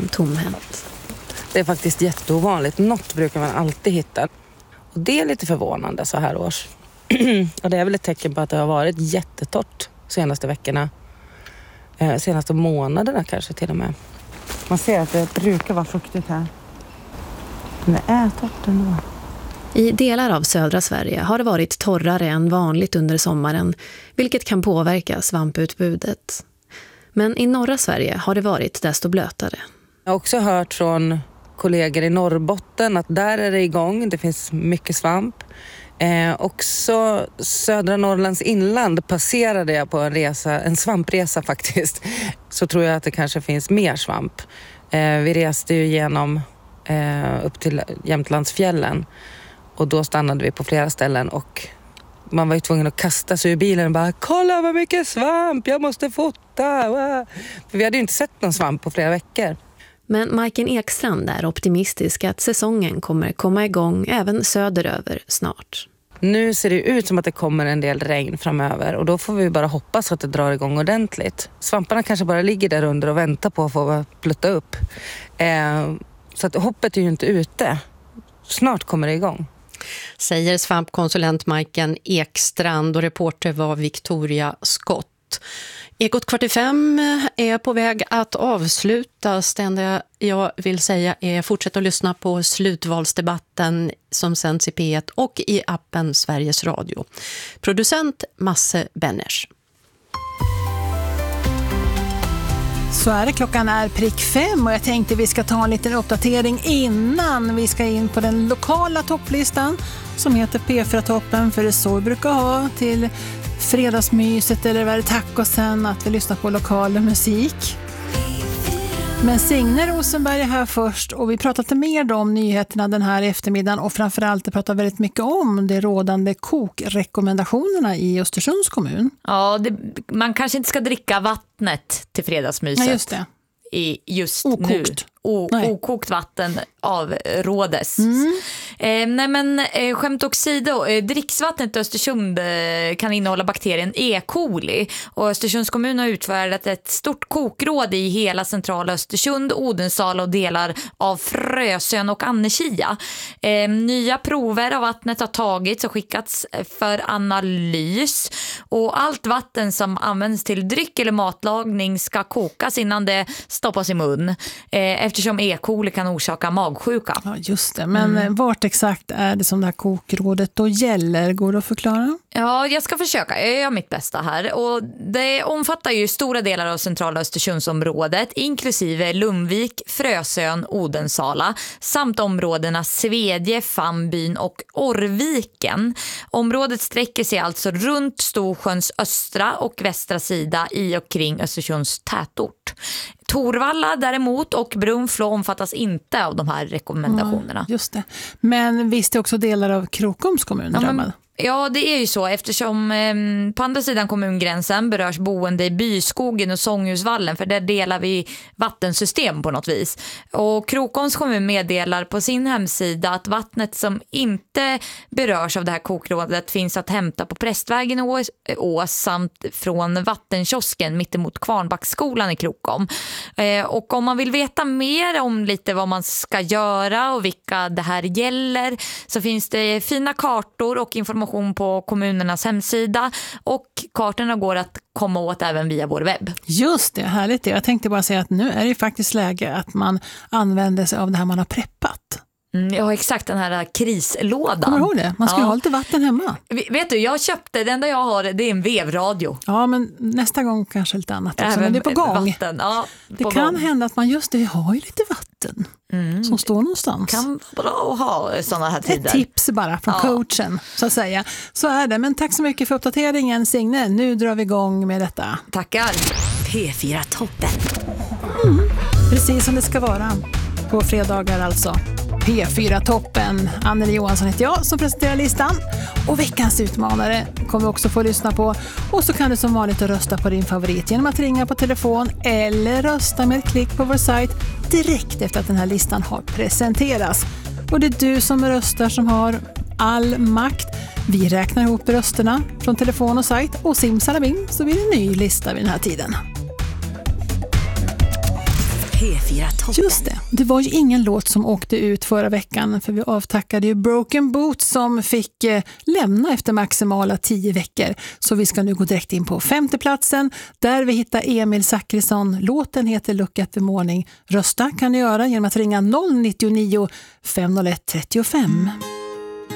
hem tomhänt. Det är faktiskt jätteovanligt. Något brukar man alltid hitta. Och det är lite förvånande så här års. Och det är väl ett tecken på att det har varit jättetorrt senaste veckorna. Senaste månaderna kanske till och med. Man ser att det brukar vara fuktigt här. Men det är torrt ändå. I delar av södra Sverige har det varit torrare än vanligt under sommaren, vilket kan påverka svamputbudet. Men i norra Sverige har det varit desto blötare. Jag har också hört från kollegor i Norrbotten att där är det igång. Det finns mycket svamp. Också södra Norrlands inland passerade jag på en svampresa faktiskt. Så tror jag att det kanske finns mer svamp. Vi reste ju genom upp till Jämtlandsfjällen. Och då stannade vi på flera ställen och man var ju tvungen att kasta sig ur bilen och bara kolla vad mycket svamp, jag måste fota. För vi hade ju inte sett någon svamp på flera veckor. Men Majken Ekstrand är optimistisk att säsongen kommer komma igång även söderöver snart. Nu ser det ut som att det kommer en del regn framöver och då får vi bara hoppas att det drar igång ordentligt. Svamparna kanske bara ligger där under och väntar på att få plutta upp. Så att hoppet är ju inte ute. Snart kommer det igång. Säger svampkonsulent Majken Ekstrand och reporter var Victoria Skott. Ekot 45 är på väg att avslutas. Det enda jag vill säga är fortsätta att lyssna på slutvalsdebatten som sänds i P1 och i appen Sveriges Radio. Producent Masse Benners. Så är det, klockan är prick 5 och jag tänkte vi ska ta en liten uppdatering innan vi ska in på den lokala topplistan som heter P4-toppen, för det är så vi brukar ha till fredagsmyset eller vad det tacosen, att vi lyssnar på lokal musik. Men Signe Rosenberg är här först och vi pratar lite mer om nyheterna den här eftermiddagen och framförallt pratar väldigt mycket om de rådande kokrekommendationerna i Östersunds kommun. Ja, man kanske inte ska dricka vattnet till fredagsmyset. Ja, just det. Just okokt. Nu. Okokt vatten avrådes. Nej men skämt åsido, dricksvattnet i Östersund kan innehålla bakterien E. coli och Östersunds kommun har utfärdat ett stort kokråd i hela centrala Östersund, Odensala och delar av Frösön och Annekia. Nya prover av vattnet har tagits och skickats för analys och allt vatten som används till dryck eller matlagning ska kokas innan det stoppas i mun eftersom E. coli kan orsaka magsjuka. Ja, just det. Men vart exakt är det som det här kokrådet då gäller? Går det att förklara? Ja, jag ska försöka. Jag gör mitt bästa här. Och det omfattar ju stora delar av centrala Östersundsområdet, inklusive Lundvik, Frösön, Odensala, samt områdena Svedje, Fambyn och Orrviken. Området sträcker sig alltså runt Storsjöns östra och västra sida i och kring Östersunds tätort. Torvalla däremot och Brunflo omfattas inte av de här rekommendationerna. Ja, just det. Men visst är också delar av Krokoms kommun drabbad? Ja, det är ju så eftersom på andra sidan kommungränsen berörs boende i Byskogen och Sånghusvallen, för där delar vi vattensystem på något vis. Och Krokoms kommun meddelar på sin hemsida att vattnet som inte berörs av det här kokrådet finns att hämta på Prästvägen i Ås samt från vattenkiosken mittemot Kvarnbacksskolan i Krokom. Och om man vill veta mer om lite vad man ska göra och vilka det här gäller så finns det fina kartor och information på kommunernas hemsida och kartorna går att komma åt även via vår webb. Just det, härligt. Jag tänkte bara säga att nu är det faktiskt läge att man använder sig av det här man har preppat. Ja, exakt, den här krislådan. Kommer du ihåg det? Man ska ha lite vatten hemma. Vet du, jag köpte, det enda jag har det är en vevradio. Ja, men nästa gång kanske lite annat också. Men det är på gång. Vatten. Ja, det kan hända att man just det har ju lite vatten som står någonstans. Kan bra att ha sådana här tider. Ett tips bara från coachen, så att säga. Så är det, men tack så mycket för uppdateringen, Signe. Nu drar vi igång med detta. Tackar. P4-toppen. Precis som det ska vara på fredagar alltså. P4-toppen. Anneli Johansson heter jag som presenterar listan. Och veckans utmanare kommer vi också få lyssna på. Och så kan du som vanligt rösta på din favorit genom att ringa på telefon eller rösta med ett klick på vår sajt direkt efter att den här listan har presenterats. Och det är du som röstar som har all makt. Vi räknar ihop rösterna från telefon och sajt och simsalabim så blir det en ny lista vid den här tiden. P4-toppen. Just det, det var ju ingen låt som åkte ut förra veckan, för vi avtackade ju Broken Boots som fick lämna efter maximala 10 veckor. Så vi ska nu gå direkt in på 5:e platsen där vi hittar Emil Zachrisson. Låten heter Look at the Morning. Rösta kan ni göra genom att ringa 099 501 35.